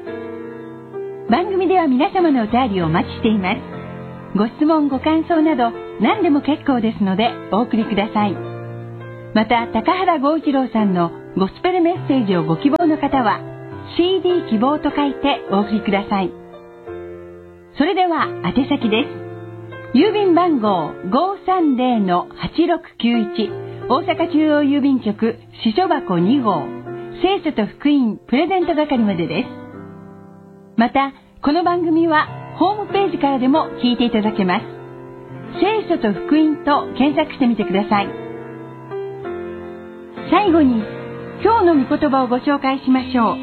番組では皆様のお便りをお待ちしています。ご質問ご感想など何でも結構ですのでお送りください。また高原剛一郎さんのゴスペルメッセージをご希望の方は CD 希望と書いてお送りください。それでは宛先です。郵便番号 530-8691 大阪中央郵便局支所箱2号聖書と福音プレゼント係までです。またこの番組はホームページからでも聞いていただけます。聖書と福音と検索してみてください。最後に今日の御言葉をご紹介しましょう。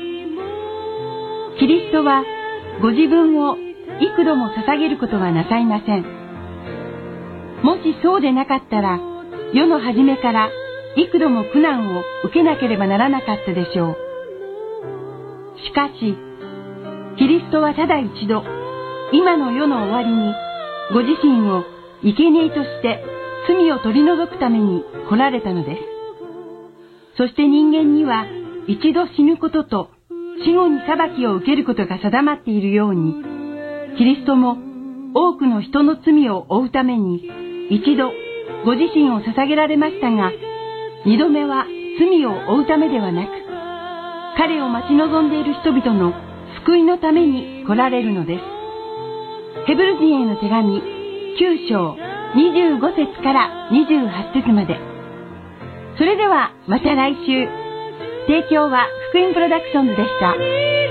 キリストはご自分を幾度も捧げることはなさいません。もしそうでなかったら世の初めから幾度も苦難を受けなければならなかったでしょう。しかしキリストはただ一度今の世の終わりにご自身を生贄として罪を取り除くために来られたのです。そして人間には一度死ぬことと死後に裁きを受けることが定まっているように、キリストも多くの人の罪を負うために一度ご自身を捧げられましたが、二度目は罪を負うためではなく、彼を待ち望んでいる人々の救いのために来られるのです。ヘブル人への手紙9章25節から28節まで。それではまた来週。提供は福音プロダクションズでした。